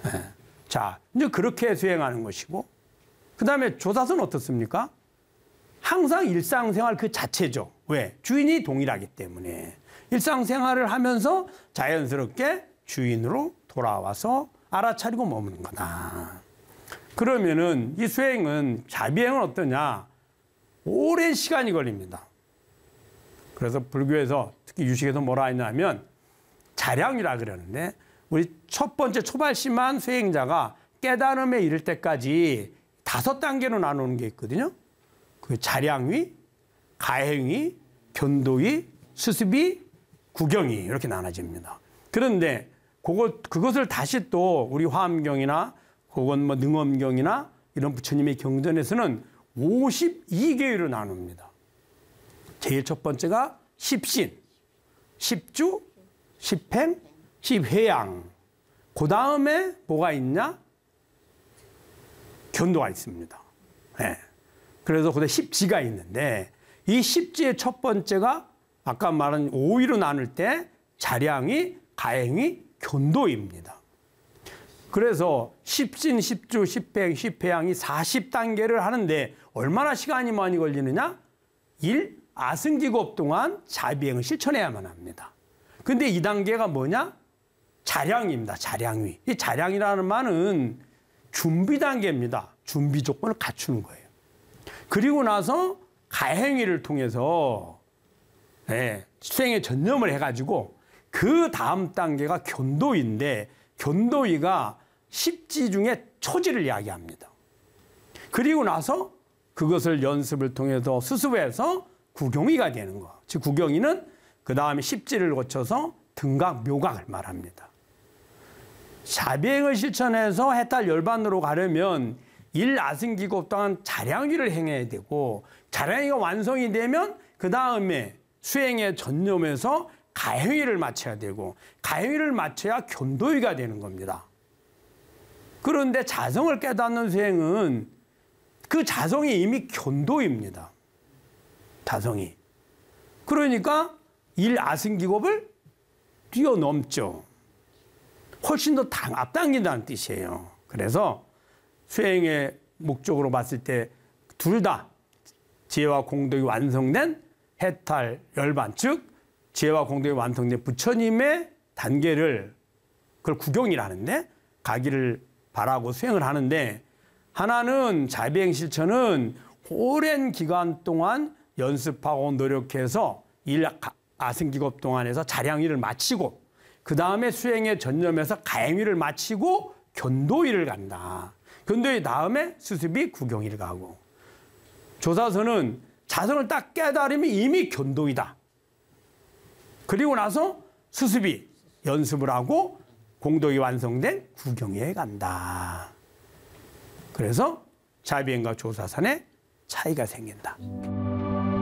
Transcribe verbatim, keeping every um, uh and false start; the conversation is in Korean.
예. 자, 이제 그렇게 수행하는 것이고, 그 다음에 조사서는 어떻습니까? 항상 일상생활 그 자체죠. 왜? 주인이 동일하기 때문에. 일상생활을 하면서 자연스럽게 주인으로 돌아와서 알아차리고 머무는 거다. 그러면은 이 수행은, 자비행은 어떠냐? 오랜 시간이 걸립니다. 그래서 불교에서, 특히 유식에서 뭐라 했냐면 자량이라 그러는데, 우리 첫 번째 초발심한 수행자가 깨달음에 이를 때까지 다섯 단계로 나누는 게 있거든요. 그 자량위, 가행위, 견도위, 수습위, 구경위 이렇게 나눠집니다. 그런데 그것, 그것을 다시 또 우리 화엄경이나 혹은 뭐 능엄경이나 이런 부처님의 경전에서는 오십이 개로 나눕니다. 제일 첫 번째가 십신, 십주, 십행, 십회양. 그 다음에 뭐가 있냐? 견도가 있습니다. 네. 그래서 그다음에 십지가 있는데, 이 십지의 첫 번째가 아까 말한 오위로 나눌 때 자량이, 가행이, 견도입니다. 그래서 십신, 십주, 십행, 십회양이 사십 단계를 하는데 얼마나 시간이 많이 걸리느냐? 일 아승기급 동안 자비행을 실천해야만 합니다. 근데 이 단계가 뭐냐? 자량입니다. 자량위. 이 자량이라는 말은 준비 단계입니다. 준비 조건을 갖추는 거예요. 그리고 나서 가행위를 통해서 네, 수행에 전념을 해가지고 그 다음 단계가 견도위인데, 견도위가 십지 중에 초지를 이야기합니다. 그리고 나서 그것을 연습을 통해서 수습해서 구경위가 되는 거. 즉 구경위는 그 다음에 십지를 거쳐서 등각, 묘각을 말합니다. 자비행을 실천해서 해탈 열반으로 가려면 일 아승기급 동안 자량위를 행해야 되고, 자량위가 완성이 되면 그 다음에 수행에 전념해서 가행위를 마쳐야 되고, 가행위를 마쳐야 견도위가 되는 겁니다. 그런데 자성을 깨닫는 수행은 그 자성이 이미 견도입니다. 자성이. 그러니까 일 아승기급을 뛰어넘죠. 훨씬 더 앞당긴다는 뜻이에요. 그래서 수행의 목적으로 봤을 때 둘 다 지혜와 공덕이 완성된 해탈 열반, 즉 지혜와 공덕이 완성된 부처님의 단계를, 그걸 구경이라는데 가기를 바라고 수행을 하는데, 하나는 자비행 실천은 오랜 기간 동안 연습하고 노력해서 일 아승기급 동안에서 자량위를 마치고, 그 다음에 수행에 전념해서 가행위를 마치고 견도위를 간다. 견도위 다음에 수습이 구경위를 가고, 조사서는 자성을 딱 깨달으면 이미 견도위다. 그리고 나서 수습이 연습을 하고 공덕이 완성된 구경위에 간다. 그래서 자비행과 조사선의 차이가 생긴다.